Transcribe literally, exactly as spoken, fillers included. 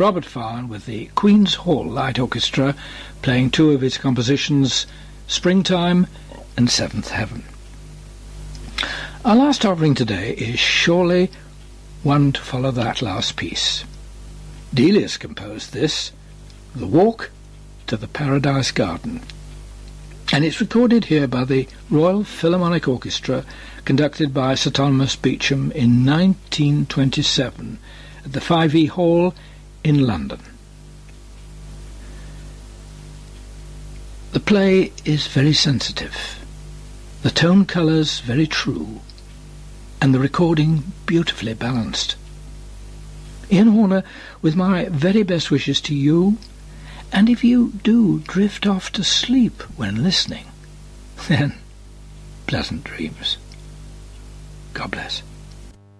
Robert Farn with the Queen's Hall Light Orchestra, playing two of his compositions, Springtime and Seventh Heaven. Our last offering today is surely one to follow that last piece. Delius composed this, The Walk to the Paradise Garden, and it's recorded here by the Royal Philharmonic Orchestra, conducted by Sir Thomas Beecham in nineteen twenty-seven at the five E Hall in London. The play is very sensitive, the tone colours very true, and the recording beautifully balanced. Ian Horner, with my very best wishes to you, and if you do drift off to sleep when listening, then pleasant dreams. God bless.